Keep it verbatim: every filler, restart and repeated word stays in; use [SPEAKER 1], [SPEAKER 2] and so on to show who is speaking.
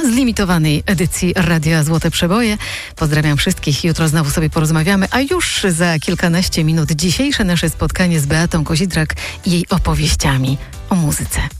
[SPEAKER 1] z limitowanej edycji Radia Złote Przeboje. Pozdrawiam wszystkich. Jutro znowu sobie porozmawiamy, a już za kilkanaście minut dzisiejsze nasze spotkanie z Beatą Kozidrak i jej opowieściami o muzyce.